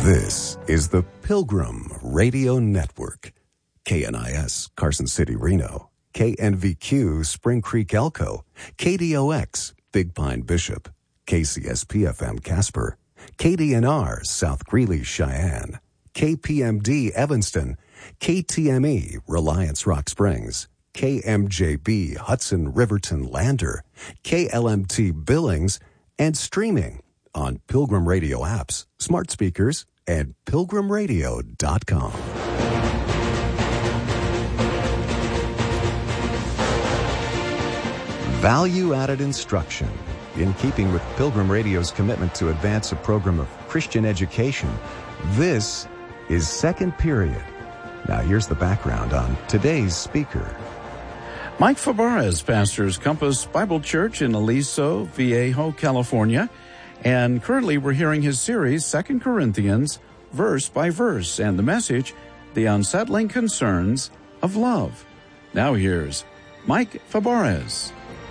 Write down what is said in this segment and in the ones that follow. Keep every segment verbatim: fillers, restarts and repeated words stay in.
This is the Pilgrim Radio Network. K N I S, Carson City, Reno. K N V Q, Spring Creek, Elko. K D O X, Big Pine, Bishop. K C S P F M, Casper. K D N R, South Greeley, Cheyenne. K P M D, Evanston. K T M E, Reliance, Rock Springs. K M J B, Hudson, Riverton, Lander. K L M T, Billings. And streaming on Pilgrim Radio apps, smart speakers, and pilgrim radio dot com. Value-added instruction. In keeping with Pilgrim Radio's commitment to advance a program of Christian education, this is Second Period. Now here's the background on today's speaker. Mike Fabarez pastors Compass Bible Church in Aliso Viejo, California. And currently we're hearing his series, Second Corinthians, verse by verse, and the message, The Unsettling Concerns of Love. Now here's Mike Fabarez.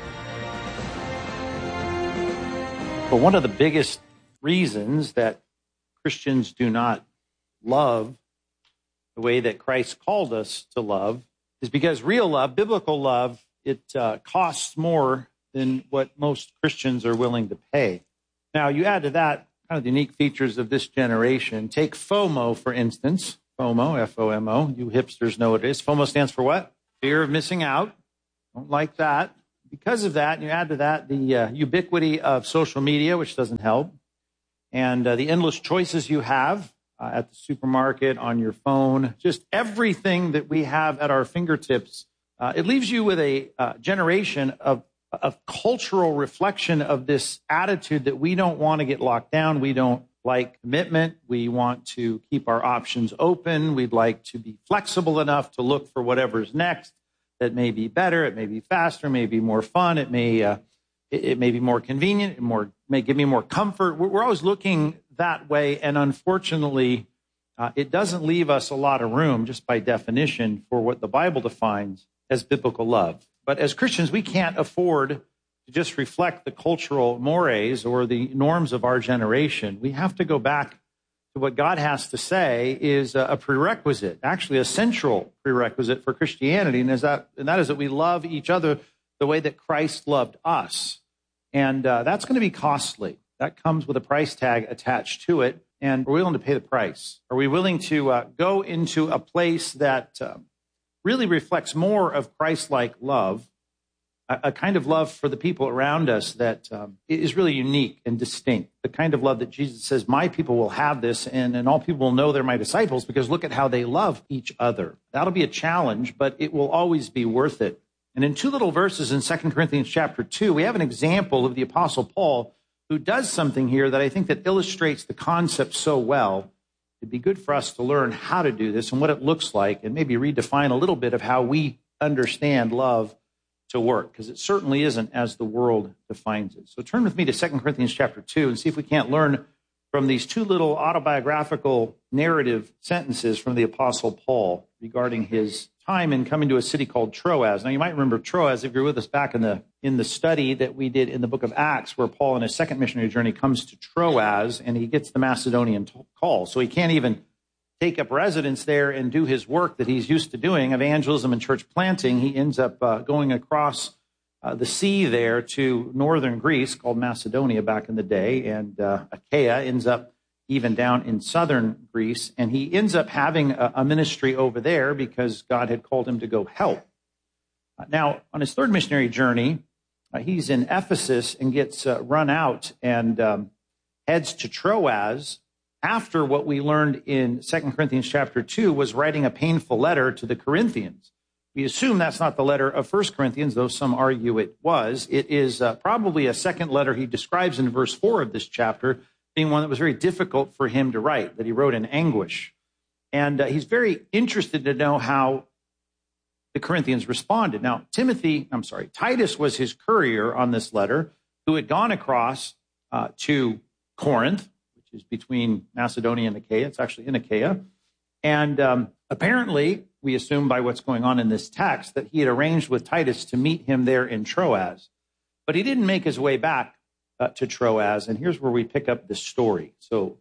Well, one of the biggest reasons that Christians do not love the way that Christ called us to love is because real love, biblical love, it uh, costs more than what most Christians are willing to pay. Now, you add to that kind of the unique features of this generation. Take FOMO, for instance. FOMO, F O M O. You hipsters know what it is. FOMO stands for what? Fear of missing out. Don't like that. Because of that, you add to that the uh, ubiquity of social media, which doesn't help, and uh, the endless choices you have uh, at the supermarket, on your phone, just everything that we have at our fingertips. Uh, it leaves you with a uh, generation of of cultural reflection of this attitude that we don't want to get locked down. We don't like commitment. We want to keep our options open. We'd like to be flexible enough to look for whatever's next that may be better. It may be faster, may be more fun. It may, uh, it, it may be more convenient. It more may give me more comfort. We're, we're always looking that way. And unfortunately, uh, it doesn't leave us a lot of room just by definition for what the Bible defines as biblical love. But as Christians, we can't afford to just reflect the cultural mores or the norms of our generation. We have to go back to what God has to say is a prerequisite, actually a central prerequisite for Christianity, and, is that, and that is that we love each other the way that Christ loved us. And uh, that's going to be costly. That comes with a price tag attached to it, and we're willing to pay the price. Are we willing to uh, go into a place that uh, really reflects more of Christ-like love, a, a kind of love for the people around us that um, is really unique and distinct, the kind of love that Jesus says, my people will have this, and, and all people will know they're my disciples because look at how they love each other. That'll be a challenge, but it will always be worth it. And in two little verses in Second Corinthians chapter two, we have an example of the Apostle Paul who does something here that I think that illustrates the concept so well. It'd be good for us to learn how to do this and what it looks like and maybe redefine a little bit of how we understand love to work, because it certainly isn't as the world defines it. So turn with me to Second Corinthians chapter two and see if we can't learn from these two little autobiographical narrative sentences from the Apostle Paul regarding his time in coming to a city called Troas. Now, you might remember Troas if you're with us back in the in the study that we did in the book of Acts, where Paul, in his second missionary journey, comes to Troas, and he gets the Macedonian call. So he can't even take up residence there and do his work that he's used to doing, evangelism and church planting. He ends up uh, going across uh, the sea there to northern Greece, called Macedonia back in the day, and uh, Achaia ends up even down in southern Greece, and he ends up having a, a ministry over there because God had called him to go help. Uh, now, on his third missionary journey, uh, he's in Ephesus and gets uh, run out and um, heads to Troas after what we learned in Second Corinthians chapter two was writing a painful letter to the Corinthians. We assume that's not the letter of First Corinthians, though some argue it was. It is uh, probably a second letter he describes in verse four of this chapter, being one that was very difficult for him to write, that he wrote in anguish. And uh, he's very interested to know how the Corinthians responded. Now, Timothy, I'm sorry, Titus was his courier on this letter, who had gone across uh, to Corinth, which is between Macedonia and Achaia. It's actually in Achaia. And um, apparently, we assume by what's going on in this text, that he had arranged with Titus to meet him there in Troas. But he didn't make his way back Uh, to Troas, and here's where we pick up the story. So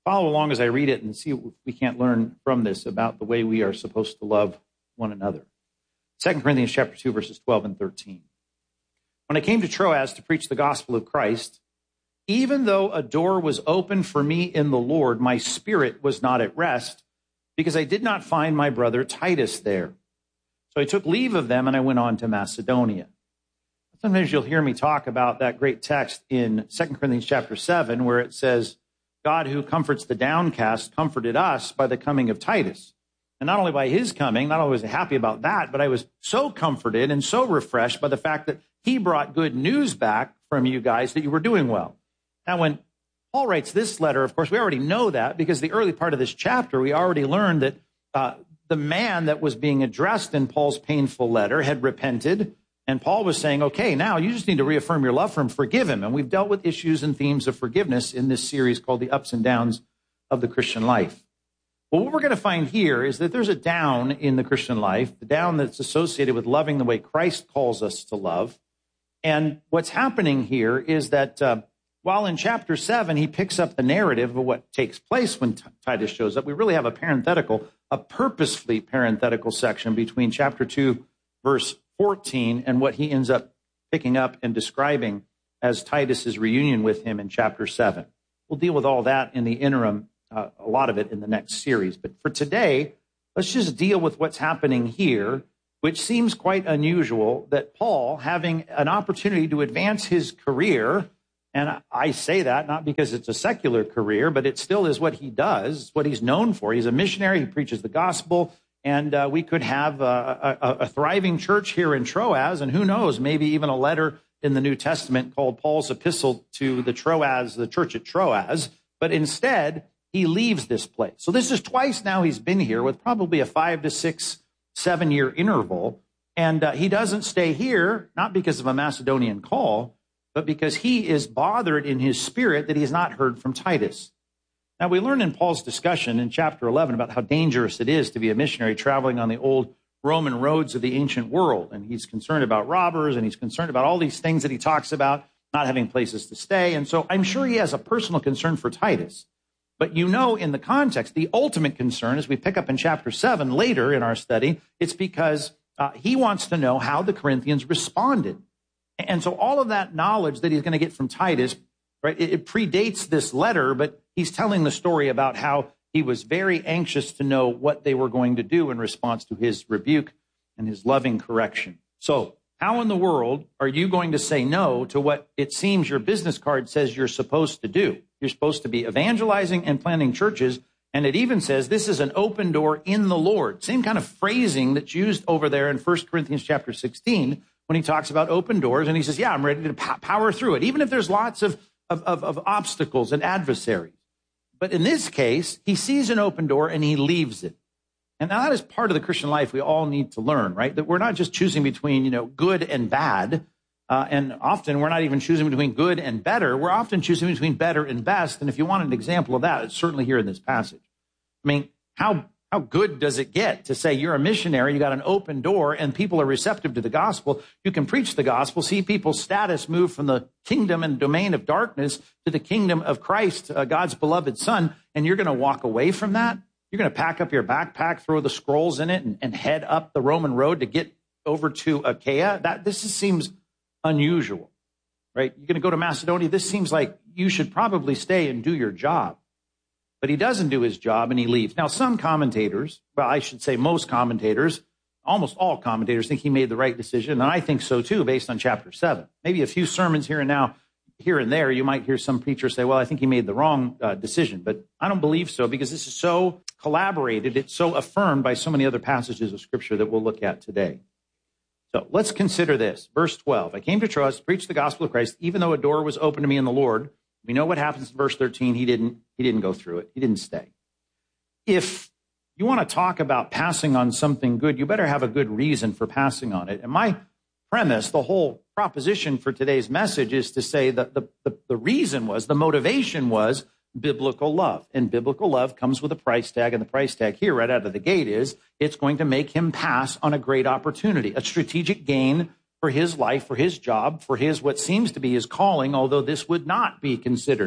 follow along as I read it and see if we can't learn from this about the way we are supposed to love one another. Second Corinthians chapter two, verses twelve and thirteen. When I came to Troas to preach the gospel of Christ, even though a door was open for me in the Lord, my spirit was not at rest, because I did not find my brother Titus there. So I took leave of them and I went on to Macedonia. Sometimes you'll hear me talk about that great text in Second Corinthians chapter seven, where it says, God who comforts the downcast comforted us by the coming of Titus. And not only by his coming, not only was I happy about that, but I was so comforted and so refreshed by the fact that he brought good news back from you guys that you were doing well. Now, when Paul writes this letter, of course, we already know that because the early part of this chapter, we already learned that uh, the man that was being addressed in Paul's painful letter had repented. And Paul was saying, okay, now you just need to reaffirm your love for him, forgive him. And we've dealt with issues and themes of forgiveness in this series called The Ups and Downs of the Christian Life. Well, what we're going to find here is that there's a down in the Christian life, the down that's associated with loving the way Christ calls us to love. And what's happening here is that uh, while in chapter seven, he picks up the narrative of what takes place when T- Titus shows up, we really have a parenthetical, a purposefully parenthetical section between chapter two, verse fourteen, and what he ends up picking up and describing as Titus's reunion with him in chapter seven. We'll deal with all that in the interim, uh, a lot of it in the next series. But for today, let's just deal with what's happening here, which seems quite unusual that Paul, having an opportunity to advance his career, and I say that not because it's a secular career, but it still is what he does, what he's known for. He's a missionary, he preaches the gospel, and uh, we could have a, a, a thriving church here in Troas, and who knows, maybe even a letter in the New Testament called Paul's epistle to the Troas, the church at Troas. But instead, he leaves this place. So this is twice now he's been here with probably a five to six, seven year interval. And uh, he doesn't stay here, not because of a Macedonian call, but because he is bothered in his spirit that he has not heard from Titus. Now, we learn in Paul's discussion in chapter eleven about how dangerous it is to be a missionary traveling on the old Roman roads of the ancient world. And he's concerned about robbers, and he's concerned about all these things that he talks about, not having places to stay. And so I'm sure he has a personal concern for Titus. But you know, in the context, the ultimate concern, as we pick up in chapter seven later in our study, it's because uh, he wants to know how the Corinthians responded. And so all of that knowledge that he's going to get from Titus, right, it, it predates this letter, but he's telling the story about how he was very anxious to know what they were going to do in response to his rebuke and his loving correction. So how in the world are you going to say no to what it seems your business card says you're supposed to do? You're supposed to be evangelizing and planting churches. And it even says this is an open door in the Lord. Same kind of phrasing that's used over there in First Corinthians chapter sixteen when he talks about open doors. And he says, yeah, I'm ready to power through it, even if there's lots of, of, of, of obstacles and adversaries. But in this case, he sees an open door and he leaves it. And now that is part of the Christian life we all need to learn, right? That we're not just choosing between, you know, good and bad. Uh, and often we're not even choosing between good and better. We're often choosing between better and best. And if you want an example of that, it's certainly here in this passage. I mean, how how good does it get to say you're a missionary, you got an open door, and people are receptive to the gospel? You can preach the gospel, see people's status move from the kingdom and domain of darkness to the kingdom of Christ, uh, God's beloved Son, and you're going to walk away from that? You're going to pack up your backpack, throw the scrolls in it, and, and head up the Roman road to get over to Achaia? That this is, seems unusual, right? You're going to go to Macedonia. This seems like you should probably stay and do your job. But he doesn't do his job and he leaves. Now, some commentators, well, I should say most commentators, almost all commentators think he made the right decision. And I think so too, based on chapter seven. Maybe a few sermons here and now, here and there, you might hear some preacher say, well, I think he made the wrong uh, decision. But I don't believe so, because this is so collaborated. It's so affirmed by so many other passages of scripture that we'll look at today. So let's consider this. Verse twelve, I came to Troas to preach the gospel of Christ, even though a door was open to me in the Lord. We know what happens in verse thirteen. He didn't, he didn't go through it. He didn't stay. If you want to talk about passing on something good, you better have a good reason for passing on it. And my premise, the whole proposition for today's message, is to say that the, the, the reason was, the motivation was biblical love. And biblical love comes with a price tag. And the price tag here right out of the gate is it's going to make him pass on a great opportunity, a strategic gain for his life, for his job, for his what seems to be his calling, although this would not be considered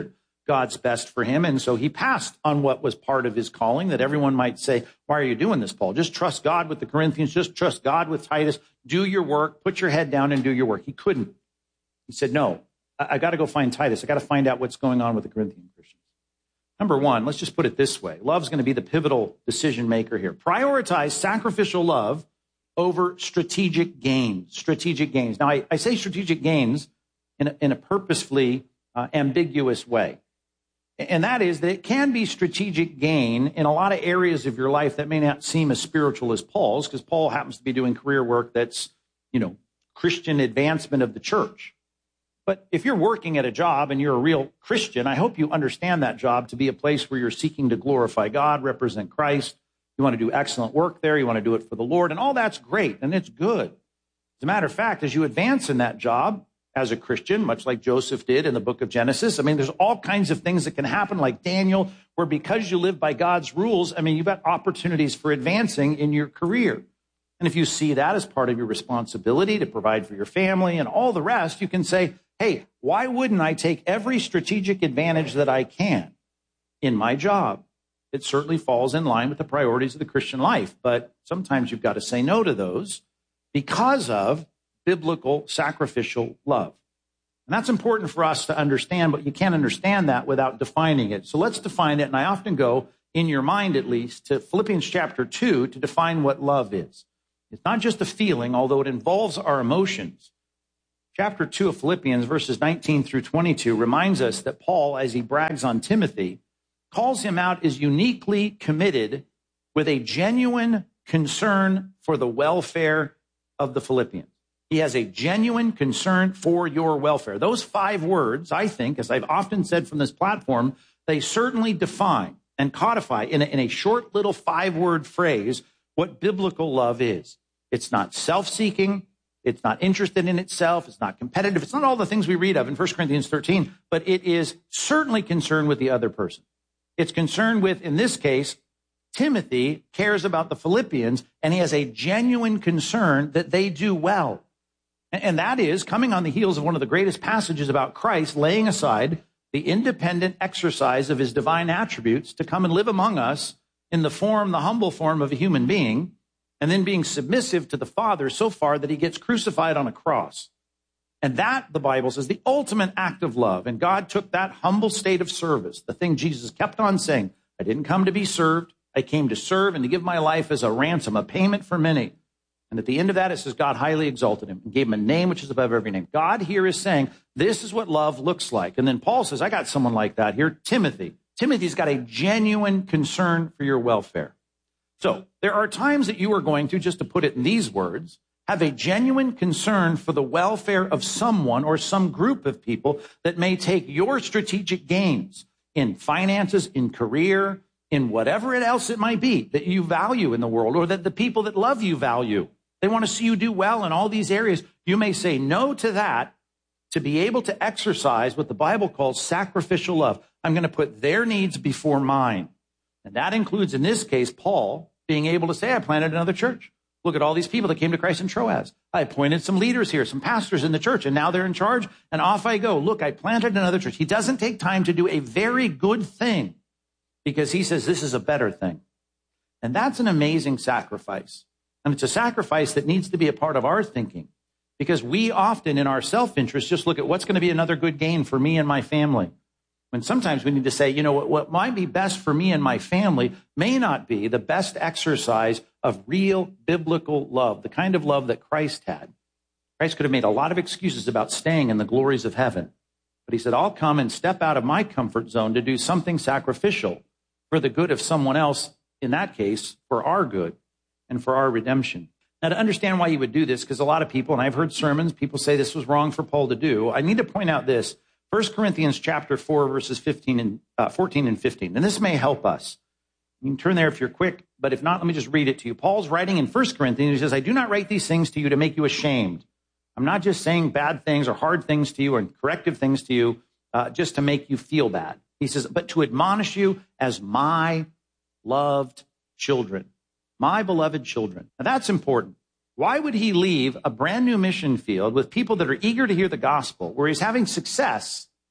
God's best for him. And so he passed on what was part of his calling, that everyone might say, why are you doing this, Paul? Just trust God with the Corinthians. Just trust God with Titus. Do your work. Put your head down and do your work. He couldn't. He said, no, I, I got to go find Titus. I got to find out what's going on with the Corinthian Christians. Number one, let's just put it this way. Love's going to be the pivotal decision maker here. Prioritize sacrificial love over strategic gains. Strategic gains. Now, I, I say strategic gains in a, in a purposefully uh, ambiguous way. And that is that it can be strategic gain in a lot of areas of your life that may not seem as spiritual as Paul's, because Paul happens to be doing career work that's, you know, Christian advancement of the church. But if you're working at a job and you're a real Christian, I hope you understand that job to be a place where you're seeking to glorify God, represent Christ. You want to do excellent work there. You want to do it for the Lord. And all that's great, and it's good. As a matter of fact, as you advance in that job as a Christian, much like Joseph did in the book of Genesis, I mean, there's all kinds of things that can happen, like Daniel, where because you live by God's rules, I mean, you've got opportunities for advancing in your career. And if you see that as part of your responsibility to provide for your family and all the rest, you can say, hey, why wouldn't I take every strategic advantage that I can in my job? It certainly falls in line with the priorities of the Christian life, but sometimes you've got to say no to those because of biblical sacrificial love. And that's important for us to understand, but you can't understand that without defining it. So let's define it, and I often go, in your mind at least, to Philippians chapter two to define what love is. It's not just a feeling, although it involves our emotions. Chapter two of Philippians, verses nineteen through twenty-two, reminds us that Paul, as he brags on Timothy, calls him out as uniquely committed with a genuine concern for the welfare of the Philippians. He has a genuine concern for your welfare. Those five words, I think, as I've often said from this platform, they certainly define and codify in a, in a short little five-word phrase what biblical love is. It's not self-seeking. It's not interested in itself. It's not competitive. It's not all the things we read of in First Corinthians thirteen, but it is certainly concerned with the other person. It's concerned with, in this case, Timothy cares about the Philippians, and he has a genuine concern that they do well. And that is coming on the heels of one of the greatest passages about Christ laying aside the independent exercise of his divine attributes to come and live among us in the form, the humble form of a human being, and then being submissive to the Father so far that he gets crucified on a cross. And that, the Bible says, the ultimate act of love. And God took that humble state of service, the thing Jesus kept on saying, I didn't come to be served. I came to serve and to give my life as a ransom, a payment for many. And at the end of that, it says God highly exalted him and gave him a name which is above every name. God here is saying, this is what love looks like. And then Paul says, I got someone like that here, Timothy. Timothy's got a genuine concern for your welfare. So there are times that you are going to, just to put it in these words, have a genuine concern for the welfare of someone or some group of people that may take your strategic gains in finances, in career, in whatever else it might be that you value in the world, or that the people that love you value. They want to see you do well in all these areas. You may say no to that to be able to exercise what the Bible calls sacrificial love. I'm going to put their needs before mine. And that includes, in this case, Paul being able to say, I planted another church. Look at all these people that came to Christ in Troas. I appointed some leaders here, some pastors in the church, and now they're in charge, and off I go. Look, I planted another church. He doesn't take time to do a very good thing because he says this is a better thing. And that's an amazing sacrifice. And it's a sacrifice that needs to be a part of our thinking because we often, in our self-interest, just look at what's going to be another good gain for me and my family. When sometimes we need to say, you know, what, what might be best for me and my family may not be the best exercise of real biblical love, the kind of love that Christ had. Christ could have made a lot of excuses about staying in the glories of heaven. But he said, I'll come and step out of my comfort zone to do something sacrificial for the good of someone else, in that case, for our good and for our redemption. Now, to understand why you would do this, because a lot of people, and I've heard sermons, people say this was wrong for Paul to do. I need to point out this. First Corinthians chapter four, verses fifteen and uh, fourteen and fifteen. And this may help us. You can turn there if you're quick, but if not, let me just read it to you. Paul's writing in First Corinthians. He says, I do not write these things to you to make you ashamed. I'm not just saying bad things or hard things to you or corrective things to you uh, just to make you feel bad. He says, but to admonish you as my loved children, my beloved children. Now that's important. Why would he leave a brand new mission field with people that are eager to hear the gospel, where he's having success,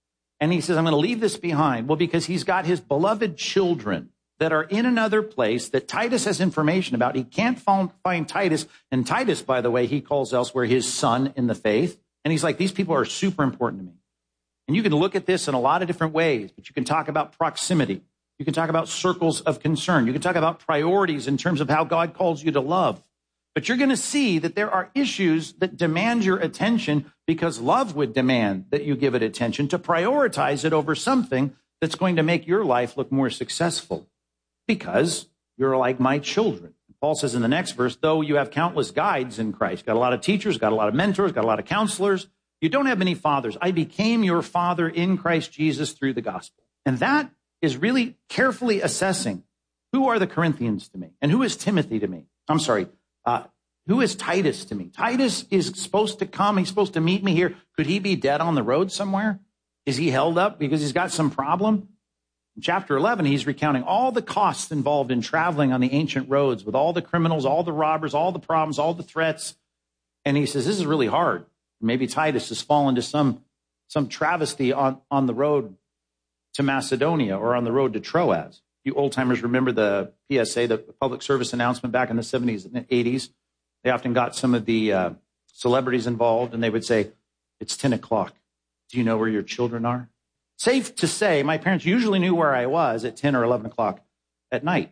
And he says, I'm going to leave this behind. Well, because he's got his beloved children that are in another place that Titus has information about. He can't find Titus. And Titus, by the way, he calls elsewhere his son in the faith. And he's like, these people are super important to me. And you can look at this in a lot of different ways, but you can talk about proximity. You can talk about circles of concern. You can talk about priorities in terms of how God calls you to love. But you're going to see that there are issues that demand your attention because love would demand that you give it attention to prioritize it over something that's going to make your life look more successful because you're like my children. Paul says in the next verse, though you have countless guides in Christ, got a lot of teachers, got a lot of mentors, got a lot of counselors, you don't have many fathers. I became your father in Christ Jesus through the gospel. And that is really carefully assessing who are the Corinthians to me and who is Timothy to me. I'm sorry. Uh, who is Titus to me? Titus is supposed to come. He's supposed to meet me here. Could he be dead on the road somewhere? Is he held up because he's got some problem? In chapter eleven, he's recounting all the costs involved in traveling on the ancient roads with all the criminals, all the robbers, all the problems, all the threats. And he says, this is really hard. Maybe Titus has fallen to some, some travesty on, on the road to Macedonia or on the road to Troas. You old timers remember the P S A, the public service announcement back in the seventies and eighties. They often got some of the uh, celebrities involved, and they would say, it's ten o'clock. Do you know where your children are? Safe to say, my parents usually knew where I was at ten or eleven o'clock at night.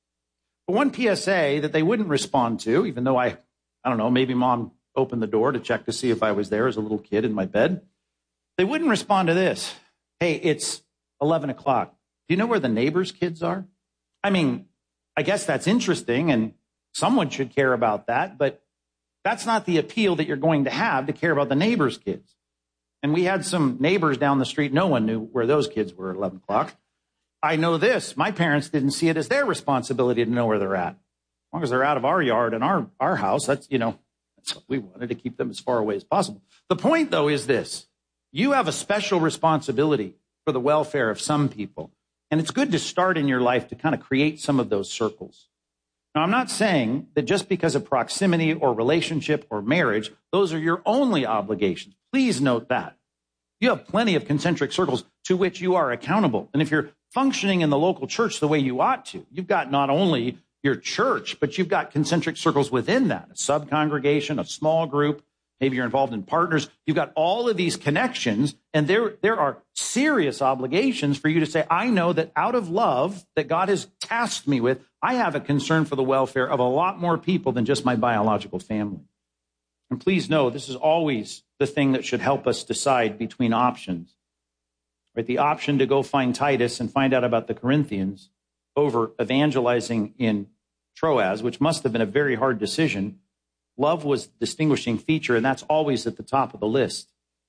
But one P S A that they wouldn't respond to, even though I, I don't know, maybe mom opened the door to check to see if I was there as a little kid in my bed. They wouldn't respond to this. Hey, it's eleven o'clock. Do you know where the neighbors' kids are? I mean, I guess that's interesting, and someone should care about that, but that's not the appeal that you're going to have to care about the neighbors' kids. And we had some neighbors down the street. No one knew where those kids were at eleven o'clock. I know this. My parents didn't see it as their responsibility to know where they're at. As long as they're out of our yard and our, our house, that's, you know, that's what we wanted, to keep them as far away as possible. The point, though, is this. You have a special responsibility for the welfare of some people. And it's good to start in your life to kind of create some of those circles. Now, I'm not saying that just because of proximity or relationship or marriage, those are your only obligations. Please note that. You have plenty of concentric circles to which you are accountable. And if you're functioning in the local church the way you ought to, you've got not only your church, but you've got concentric circles within that, a sub-congregation, a small group. Maybe you're involved in partners. You've got all of these connections, and there, there are serious obligations for you to say, I know that out of love that God has tasked me with, I have a concern for the welfare of a lot more people than just my biological family. And please know, this is always the thing that should help us decide between options. Right? The option to go find Titus and find out about the Corinthians over evangelizing in Troas, which must have been a very hard decision. Love was the distinguishing feature, and that's always at the top of the list.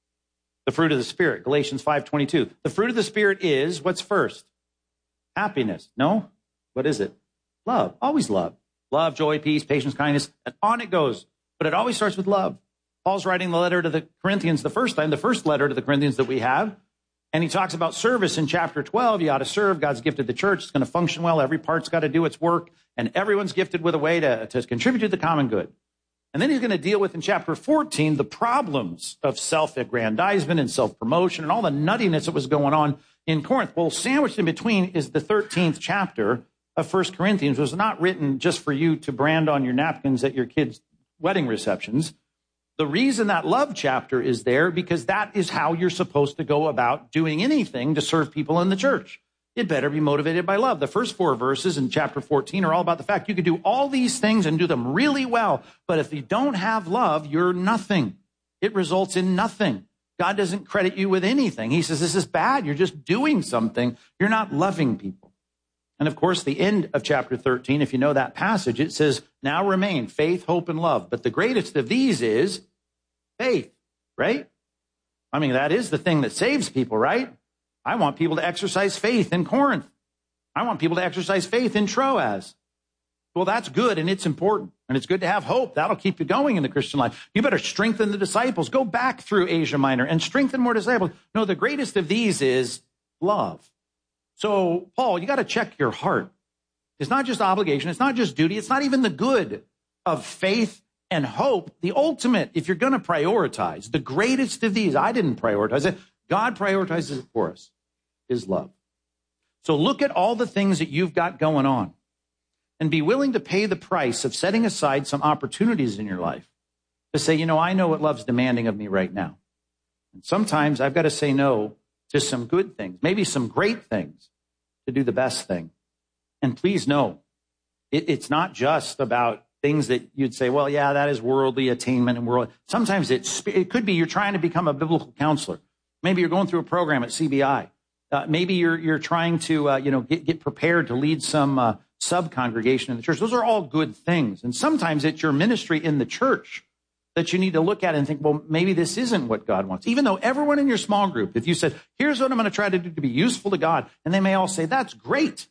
The fruit of the Spirit, Galatians five twenty-two. The fruit of the Spirit is, what's first? Happiness. No? What is it? Love. Always love. Love, joy, peace, patience, kindness, and on it goes. But it always starts with love. Paul's writing the letter to the Corinthians the first time, the first letter to the Corinthians that we have, and he talks about service in chapter twelve. You ought to serve. God's gifted the church. It's going to function well. Every part's got to do its work, and everyone's gifted with a way to, to contribute to the common good. And then he's going to deal with, in chapter fourteen, the problems of self-aggrandizement and self-promotion and all the nuttiness that was going on in Corinth. Well, sandwiched in between is the thirteenth chapter of First Corinthians, which was not written just for you to brand on your napkins at your kids' wedding receptions. The reason that love chapter is there, because that is how you're supposed to go about doing anything to serve people in the church. It better be motivated by love. The first four verses in chapter fourteen are all about the fact you can do all these things and do them really well. But if you don't have love, you're nothing. It results in nothing. God doesn't credit you with anything. He says, this is bad. You're just doing something. You're not loving people. And of course, the end of chapter thirteen, if you know that passage, it says, now remain faith, hope, and love. But the greatest of these is faith, right? I mean, that is the thing that saves people, right? I want people to exercise faith in Corinth. I want people to exercise faith in Troas. Well, that's good, and it's important. And it's good to have hope. That'll keep you going in the Christian life. You better strengthen the disciples. Go back through Asia Minor and strengthen more disciples. No, the greatest of these is love. So, Paul, you got to check your heart. It's not just obligation. It's not just duty. It's not even the good of faith and hope. The ultimate, if you're going to prioritize, the greatest of these, I didn't prioritize it. God prioritizes it for us, his love. So look at all the things that you've got going on and be willing to pay the price of setting aside some opportunities in your life to say, you know, I know what love's demanding of me right now. And sometimes I've got to say no to some good things, maybe some great things, to do the best thing. And please know, it, it's not just about things that you'd say, well, yeah, that is worldly attainment and world. Sometimes it's, it could be you're trying to become a biblical counselor. Maybe you're going through a program at C B I. Uh, maybe you're you're trying to uh, you know get, get prepared to lead some uh, sub-congregation in the church. Those are all good things. And sometimes it's your ministry in the church that you need to look at and think, well, maybe this isn't what God wants. Even though everyone in your small group, if you said, here's what I'm going to try to do to be useful to God, and they may all say, that's great.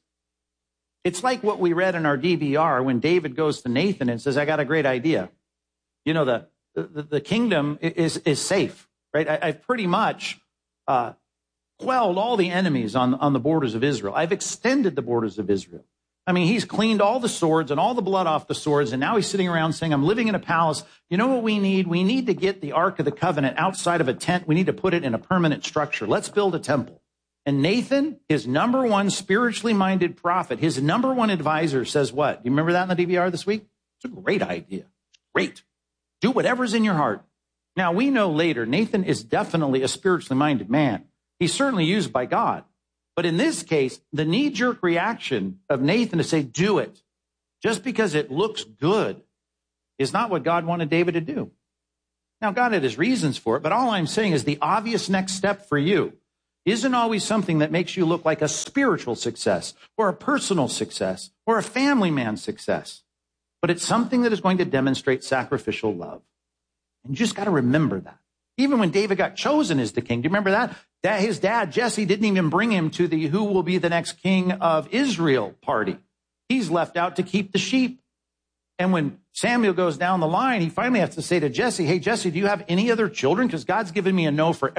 It's like what we read in our D V R when David goes to Nathan and says, I got a great idea. You know, the the, the kingdom is, is safe, right? I, I've pretty much uh, quelled all the enemies on, on the borders of Israel. I've extended the borders of Israel. I mean, he's cleaned all the swords and all the blood off the swords, and now he's sitting around saying, I'm living in a palace. You know what we need? We need to get the Ark of the Covenant outside of a tent. We need to put it in a permanent structure. Let's build a temple. And Nathan, his number one spiritually minded prophet, his number one advisor says what? Do you remember that in the D V R this week? It's a great idea. Great. Do whatever's in your heart. Now, we know later, Nathan is definitely a spiritually minded man. He's certainly used by God. But in this case, the knee-jerk reaction of Nathan to say, do it, just because it looks good, is not what God wanted David to do. Now, God had his reasons for it, but all I'm saying is the obvious next step for you isn't always something that makes you look like a spiritual success or a personal success or a family man success, but it's something that is going to demonstrate sacrificial love. And you just got to remember that. Even when David got chosen as the king, do you remember that? That his dad, Jesse, didn't even bring him to the who will be the next king of Israel party. He's left out to keep the sheep. And when Samuel goes down the line, he finally has to say to Jesse, hey, Jesse, do you have any other children? Because God's given me a no for